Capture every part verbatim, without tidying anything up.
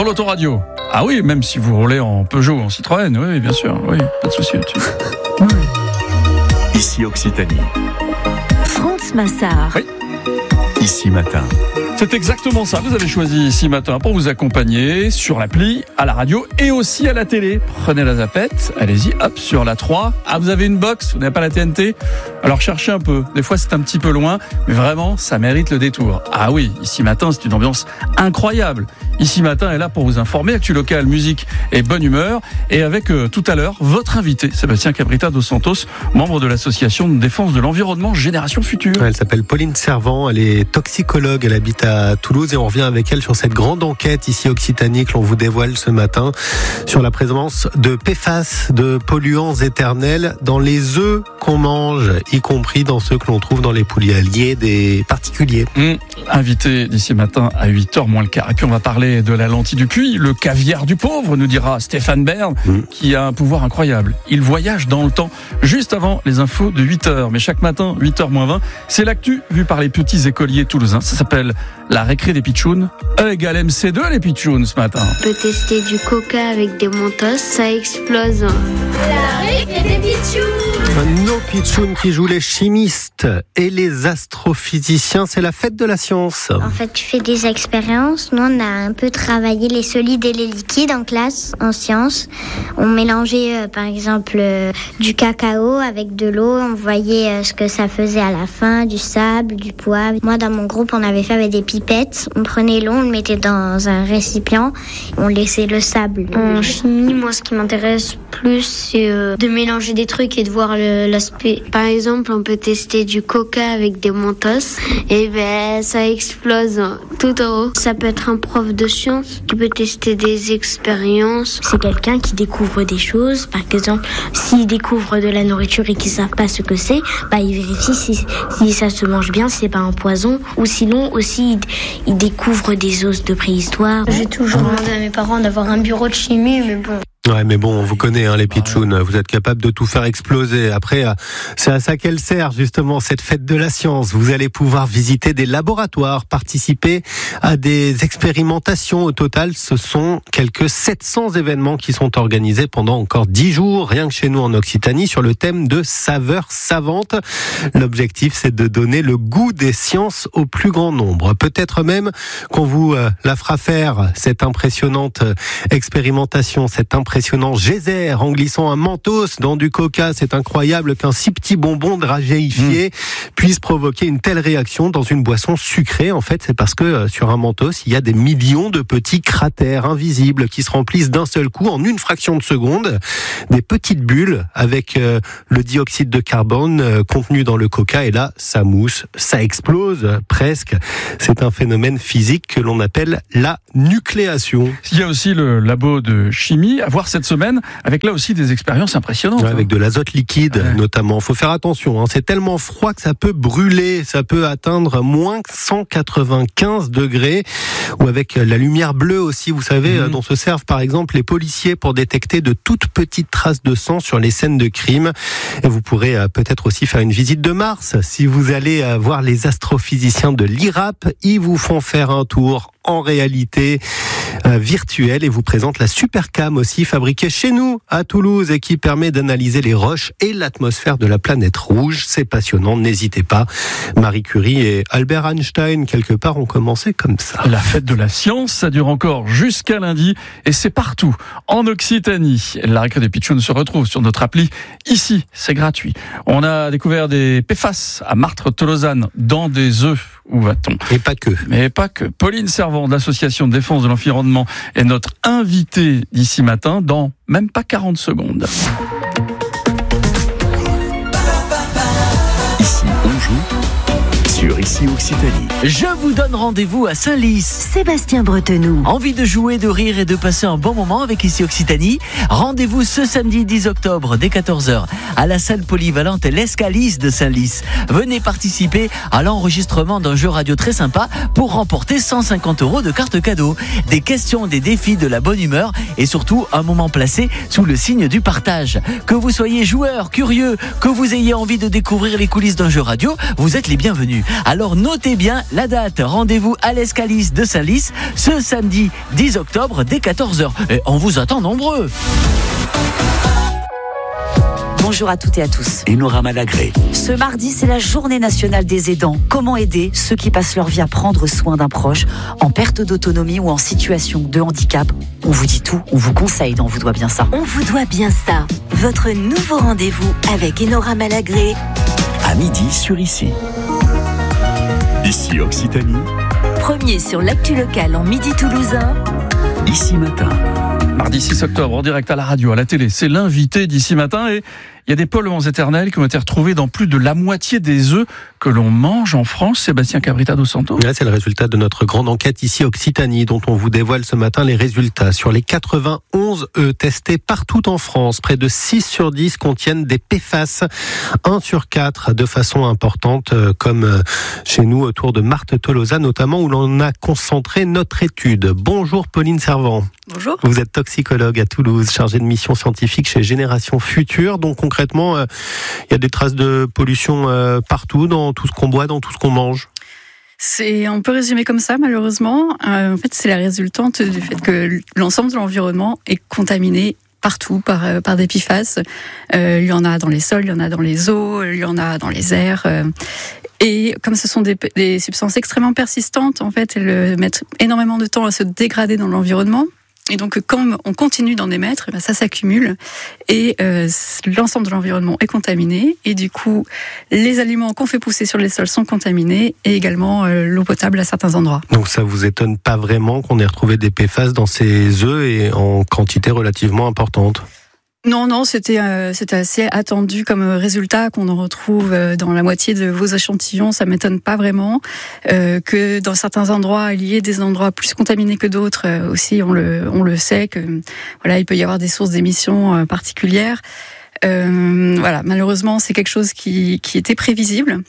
dans l'autoradio. Ah oui, même si vous roulez en Peugeot, en Citroën, oui, bien sûr, oui, pas de souci là-dessus. Oui. Ici Occitanie. France Massard. Oui. Ici Matin. C'est exactement ça. Vous avez choisi Ici Matin pour vous accompagner sur l'appli, à la radio et aussi à la télé. Prenez la zapette, allez-y, hop, sur la trois. Ah, vous avez une box, vous n'avez pas la T N T? Alors cherchez un peu. Des fois, c'est un petit peu loin, mais vraiment, ça mérite le détour. Ah oui, Ici Matin, c'est une ambiance incroyable. Ici Matin est là pour vous informer, actu locale, musique et bonne humeur. Et avec euh, tout à l'heure, votre invité, Sébastien Cabrita dos Santos, membre de l'association de défense de l'environnement Génération Future. Elle s'appelle Pauline Servant, elle est toxicologue, elle habite à Toulouse et on revient avec elle sur cette grande enquête ici Occitanie que l'on vous dévoile ce matin sur la présence de P F A S, de polluants éternels dans les œufs qu'on mange, y compris dans ceux que l'on trouve dans les poulaillers des particuliers. Mmh. Invité d'ici matin à huit heures moins le quart. Et puis on va parler de la lentille du puits, le caviar du pauvre, nous dira Stéphane Bern, mmh. qui a un pouvoir incroyable. Il voyage dans le temps, juste avant les infos de huit heures. Mais chaque matin, huit heures moins vingt, c'est l'actu vue par les petits écoliers toulousains. Ça s'appelle la récré des pitchouns. E égale M C deux les pitchouns ce matin. On peut tester du coca avec des mentos, ça explose. La récré des pitchouns. Nos pitchouns qui jouent les chimistes et les astrophysiciens, c'est la fête de la science. En fait, tu fais des expériences. Nous, on a un peu travaillé les solides et les liquides en classe, en sciences. On mélangeait, euh, par exemple, euh, du cacao avec de l'eau. On voyait euh, ce que ça faisait à la fin, du sable, du poivre. Moi, dans mon groupe, on avait fait avec des pipettes. On prenait l'eau, on le mettait dans un récipient. On laissait le sable. En chimie, moi, ce qui m'intéresse plus, c'est euh, de mélanger des trucs et de voir le l'aspect. Par exemple, on peut tester du coca avec des mentos et ben ça explose tout en haut. Ça peut être un prof de sciences qui peut tester des expériences. C'est quelqu'un qui découvre des choses. Par exemple, s'il découvre de la nourriture et qu'ils savent pas ce que c'est, bah il vérifie si, si ça se mange bien, si c'est pas un poison. Ou sinon aussi, il, il découvre des os de préhistoire. J'ai toujours demandé à mes parents d'avoir un bureau de chimie, mais bon. Ouais, mais bon, on vous connaît, hein, les pitchouns. Vous êtes capable de tout faire exploser. Après, c'est à ça qu'elle sert, justement, cette fête de la science. Vous allez pouvoir visiter des laboratoires, participer à des expérimentations. Au total, ce sont quelques sept cents événements qui sont organisés pendant encore dix jours, rien que chez nous en Occitanie, sur le thème de saveurs savantes. L'objectif, c'est de donner le goût des sciences au plus grand nombre. Peut-être même qu'on vous euh, la fera faire, cette impressionnante expérimentation, cette impressionnante impressionnant geyser en glissant un mentos dans du coca. C'est incroyable qu'un si petit bonbon dragéifié mmh. puisse provoquer une telle réaction dans une boisson sucrée. En fait, c'est parce que euh, sur un mentos, il y a des millions de petits cratères invisibles qui se remplissent d'un seul coup en une fraction de seconde. Des petites bulles avec euh, le dioxyde de carbone euh, contenu dans le coca. Et là, ça mousse, ça explose euh, presque. C'est un phénomène physique que l'on appelle la nucléation. Il y a aussi le labo de chimie à voir cette semaine, avec là aussi des expériences impressionnantes. Ouais, avec de l'azote liquide, ouais. notamment. Faut faire attention, hein. C'est tellement froid que ça peut brûler. Ça peut atteindre moins cent quatre-vingt-quinze degrés. Ou avec la lumière bleue aussi, vous savez, mmh. dont se servent par exemple les policiers pour détecter de toutes petites traces de sang sur les scènes de crime. Et vous pourrez euh, peut-être aussi faire une visite de Mars. Si vous allez euh, voir les astrophysiciens de l'I R A P, ils vous font faire un tour en réalité euh, virtuelle et vous présente la Supercam aussi, fabriquée chez nous à Toulouse et qui permet d'analyser les roches et l'atmosphère de la planète rouge. C'est passionnant, n'hésitez pas. Marie Curie et Albert Einstein, quelque part, ont commencé comme ça. La fête de la science, ça dure encore jusqu'à lundi et c'est partout en Occitanie. La récré des pitchouns se retrouve sur notre appli. Ici, c'est gratuit. On a découvert des P F A S à Martres-Tolosane dans des œufs. Où va-t-on ? Et pas que. Mais pas que. Pauline Servant de l'association de défense de l'environnement est notre invitée d'ici matin dans même pas quarante secondes. Ici, on joue sur Ici Occitanie. Je vous donne rendez-vous à Saint-Lys. Sébastien Bretenoux. Envie de jouer, de rire et de passer un bon moment avec Ici Occitanie ? Rendez-vous ce samedi dix octobre dès quatorze heures à la salle polyvalente L'Escalice de Saint-Lys. Venez participer à l'enregistrement d'un jeu radio très sympa pour remporter cent cinquante euros de cartes cadeaux. Des questions, des défis, de la bonne humeur et surtout un moment placé sous le signe du partage. Que vous soyez joueur, curieux, que vous ayez envie de découvrir les coulisses d'un jeu radio, vous êtes les bienvenus. Alors notez bien la date. Rendez-vous à l'Escalice de Senlis ce samedi dix octobre dès quatorze heures. Et on vous attend nombreux. Bonjour à toutes et à tous. Enora Malagré. Ce mardi, c'est la journée nationale des aidants. Comment aider ceux qui passent leur vie à prendre soin d'un proche en perte d'autonomie ou en situation de handicap? On vous dit tout, on vous conseille dans On vous doit bien ça. On vous doit bien ça. Votre nouveau rendez-vous avec Enora Malagré. À midi sur Ici. Ici Occitanie. Premier sur l'actu locale en midi toulousain. Ici Matin. Mardi six octobre, en direct à la radio, à la télé. C'est l'invité d'Ici Matin et il y a des polluants éternels qui ont été retrouvés dans plus de la moitié des œufs que l'on mange en France. Sébastien Cabrita dos Santos. Ouais, c'est le résultat de notre grande enquête ici Occitanie, dont on vous dévoile ce matin les résultats. Sur les quatre-vingt-onze œufs testés partout en France, près de six sur dix contiennent des P F A S. un sur quatre de façon importante, comme chez nous autour de Marthe-Tolosa notamment, où l'on a concentré notre étude. Bonjour Pauline Servant. Bonjour. Vous êtes toxicologue à Toulouse, chargée de mission scientifique chez Génération Future. Donc concrètement, euh, il y a des traces de pollution euh, partout, dans tout ce qu'on boit, dans tout ce qu'on mange. C'est, on peut résumer comme ça, malheureusement. Euh, en fait, c'est la résultante du fait que l'ensemble de l'environnement est contaminé partout par, euh, par des P F A S. Euh, il y en a dans les sols, il y en a dans les eaux, il y en a dans les airs. Euh, et comme ce sont des, des substances extrêmement persistantes, en fait, elles mettent énormément de temps à se dégrader dans l'environnement. Et donc, quand on continue d'en émettre, ben ça s'accumule et euh, l'ensemble de l'environnement est contaminé. Et du coup, les aliments qu'on fait pousser sur les sols sont contaminés et également euh, l'eau potable à certains endroits. Donc, ça vous étonne pas vraiment qu'on ait retrouvé des P F A S dans ces œufs et en quantité relativement importante ? Non, non, c'était euh, c'était assez attendu comme résultat qu'on en retrouve dans la moitié de vos échantillons. Ça m'étonne pas vraiment euh, que dans certains endroits il y ait des endroits plus contaminés que d'autres. Euh, aussi, on le on le sait que voilà, il peut y avoir des sources d'émissions euh, particulières. Euh, voilà, malheureusement, c'est quelque chose qui qui était prévisible.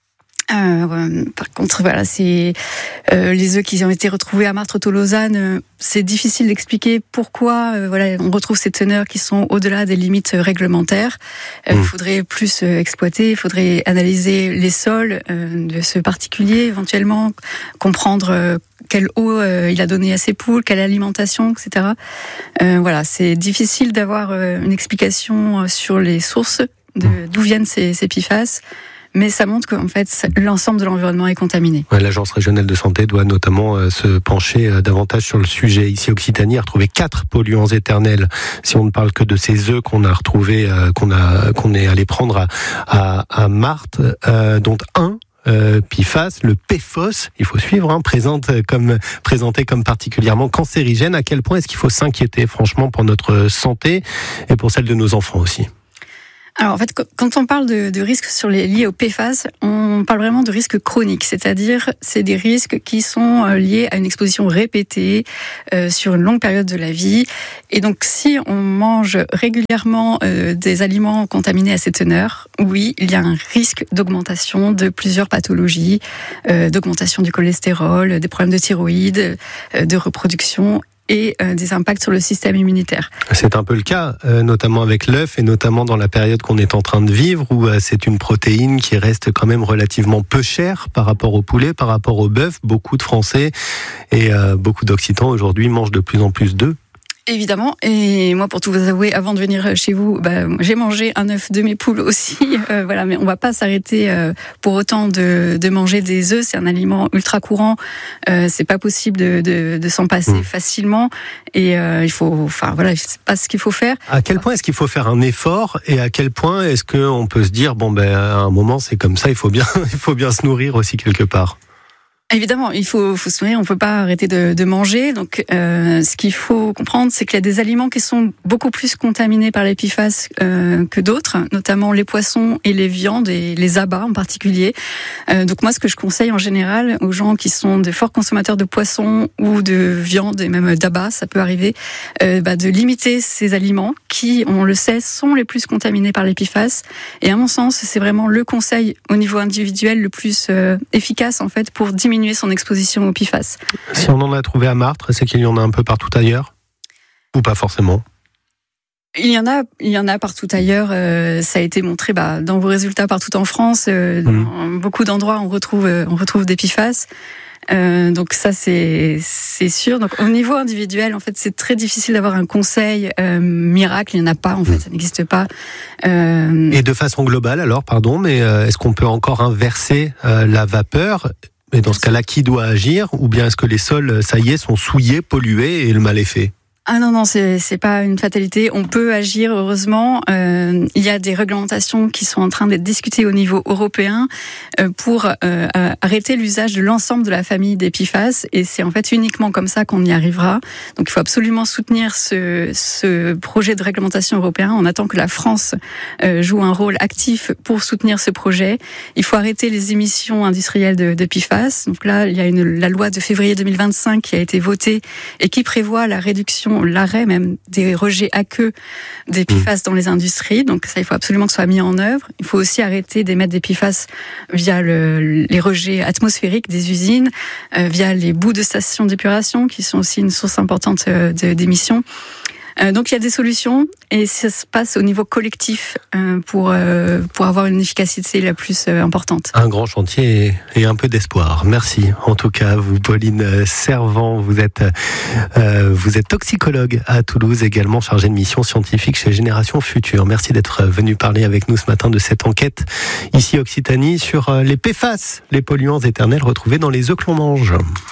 Euh, par contre, voilà, c'est euh, les œufs qui ont été retrouvés à Marthe-Tolosa. Euh, c'est difficile d'expliquer pourquoi. Euh, voilà, on retrouve ces teneurs qui sont au-delà des limites réglementaires. Il euh, mmh. faudrait plus euh, exploiter. Il faudrait analyser les sols euh, de ce particulier, éventuellement comprendre euh, quelle eau euh, il a donné à ses poules, quelle alimentation, et cetera. Euh, voilà, c'est difficile d'avoir euh, une explication sur les sources de, d'où viennent ces, ces P F A S. Mais ça montre qu'en fait, l'ensemble de l'environnement est contaminé. Ouais, l'Agence régionale de santé doit notamment euh, se pencher euh, davantage sur le sujet. Ici, Occitanie a retrouvé quatre polluants éternels. Si on ne parle que de ces œufs qu'on a retrouvés, euh, qu'on a, qu'on est allé prendre à, à, à Marthe, euh, dont un Euh, P F A S, le P F O S, il faut suivre, hein, présente comme, présenté comme particulièrement cancérigène. À quel point est-ce qu'il faut s'inquiéter, franchement, pour notre santé et pour celle de nos enfants aussi ? Alors en fait, quand on parle de, de risques sur les, liés au P F A S, on parle vraiment de risques chroniques, c'est-à-dire c'est des risques qui sont liés à une exposition répétée euh, sur une longue période de la vie. Et donc si on mange régulièrement euh, des aliments contaminés à ces teneurs, oui, il y a un risque d'augmentation de plusieurs pathologies, euh, d'augmentation du cholestérol, des problèmes de thyroïde, euh, de reproduction et euh, des impacts sur le système immunitaire. C'est un peu le cas, euh, notamment avec l'œuf et notamment dans la période qu'on est en train de vivre où euh, c'est une protéine qui reste quand même relativement peu chère par rapport au poulet, par rapport au bœuf. Beaucoup de Français et euh, beaucoup d'Occitans aujourd'hui mangent de plus en plus d'œufs. Évidemment, et moi pour tout vous avouer, avant de venir chez vous, bah, j'ai mangé un œuf de mes poules aussi, euh, voilà, mais on va pas s'arrêter euh, pour autant de, de manger des œufs, c'est un aliment ultra courant, euh, c'est pas possible de, de, de s'en passer mmh. facilement, et euh, il faut, enfin voilà, c'est pas ce qu'il faut faire. À quel point est-ce qu'il faut faire un effort, et à quel point est-ce qu'on peut se dire, bon ben à un moment c'est comme ça, il faut bien, il faut bien se nourrir aussi quelque part. Évidemment, il faut, faut se nourrir, on peut pas arrêter de, de manger. Donc, euh, ce qu'il faut comprendre, c'est qu'il y a des aliments qui sont beaucoup plus contaminés par les P F A S euh, que d'autres, notamment les poissons et les viandes et les abats en particulier. Euh, donc moi, ce que je conseille en général aux gens qui sont des forts consommateurs de poissons ou de viande et même d'abats, ça peut arriver, euh, bah, de limiter ces aliments qui, on le sait, sont les plus contaminés par les P F A S. Et à mon sens, c'est vraiment le conseil au niveau individuel le plus euh, efficace en fait pour diminuer son exposition au P F A S. Si on en a trouvé à Marthe, c'est qu'il y en a un peu partout ailleurs ? Ou pas forcément ? Il y en a, il y en a partout ailleurs. Euh, ça a été montré bah, dans vos résultats partout en France. Euh, mmh. Dans beaucoup d'endroits, on retrouve, on retrouve des P F A S. Euh, donc ça c'est c'est sûr. Donc au niveau individuel, en fait, c'est très difficile d'avoir un conseil euh, miracle. Il n'y en a pas, en fait, mmh. ça n'existe pas. Euh... Et de façon globale, alors, pardon, mais euh, est-ce qu'on peut encore inverser euh, la vapeur ? Mais dans ce cas-là, qui doit agir ? Ou bien est-ce que les sols, ça y est, sont souillés, pollués et le mal est fait ? Ah non, non, c'est, c'est pas une fatalité. On peut agir, heureusement. Euh, il y a des réglementations qui sont en train d'être discutées au niveau européen euh, pour euh, arrêter l'usage de l'ensemble de la famille des P F A S. Et c'est en fait uniquement comme ça qu'on y arrivera. Donc il faut absolument soutenir ce, ce projet de réglementation européen. On attend que la France euh, joue un rôle actif pour soutenir ce projet. Il faut arrêter les émissions industrielles de, de P F A S. Donc là, il y a une, la loi de février deux mille vingt-cinq qui a été votée et qui prévoit la réduction, l'arrêt même des rejets aqueux des P F A S dans les industries. Donc ça, il faut absolument que ce soit mis en œuvre. Il faut aussi arrêter d'émettre des P F A S via le, les rejets atmosphériques des usines, euh, via les boues de stations d'épuration qui sont aussi une source importante euh, de, d'émissions. Euh, donc il y a des solutions et ça se passe au niveau collectif euh, pour euh, pour avoir une efficacité la plus euh, importante. Un grand chantier et, et un peu d'espoir. Merci. En tout cas, vous, Pauline Servan, vous êtes euh, vous êtes toxicologue à Toulouse, également chargée de mission scientifique chez Génération Future. Merci d'être venu parler avec nous ce matin de cette enquête ici Occitanie sur les P F A S, les polluants éternels retrouvés dans les œufs que l'on mange.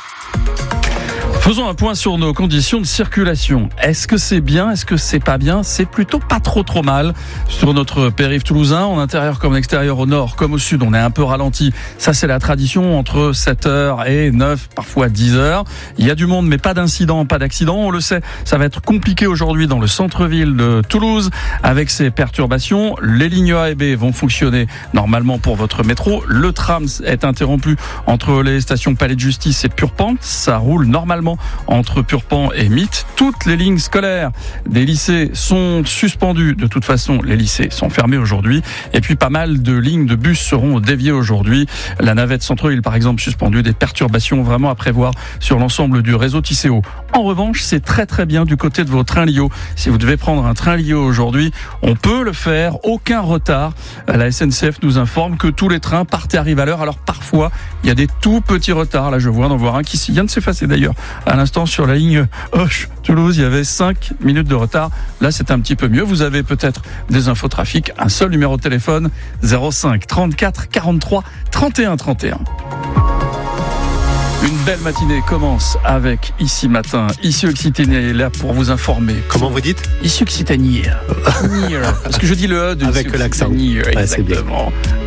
Faisons un point sur nos conditions de circulation. Est-ce que c'est bien ? Est-ce que c'est pas bien ? C'est plutôt pas trop trop mal sur notre périph' toulousain, en intérieur comme en extérieur, au nord comme au sud. On est un peu ralenti. Ça, c'est la tradition entre sept heures et neuf, parfois dix heures. Il y a du monde, mais pas d'incident, pas d'accident. On le sait, ça va être compliqué aujourd'hui dans le centre-ville de Toulouse avec ces perturbations. Les lignes A et B vont fonctionner normalement pour votre métro. Le tram est interrompu entre les stations Palais de Justice et Purpan. Ça roule normalement entre Purpan et Mitte. Toutes les lignes scolaires des lycées sont suspendues. De toute façon, les lycées sont fermés aujourd'hui. Et puis, pas mal de lignes de bus seront déviées aujourd'hui. La navette centre-ville, par exemple, suspendue. Des perturbations vraiment à prévoir sur l'ensemble du réseau Tisséo. En revanche, c'est très très bien du côté de vos trains Lio. Si vous devez prendre un train Lio aujourd'hui, on peut le faire. Aucun retard. La S N C F nous informe que tous les trains partent et arrivent à l'heure. Alors, parfois, il y a des tout petits retards. Là, je vois d'en voir un qui vient de s'effacer d'ailleurs. À l'instant, sur la ligne Auch-Toulouse, il y avait cinq minutes de retard. Là, c'est un petit peu mieux. Vous avez peut-être des infos trafic. Un seul numéro de téléphone, zéro cinq trente-quatre quarante-trois trente et un trente et un. Une belle matinée commence avec Ici Matin. Ici Occitanie est là pour vous informer. Comment vous dites ? Ici Occitanie. Parce que je dis le E de avec l'accent. Exactement.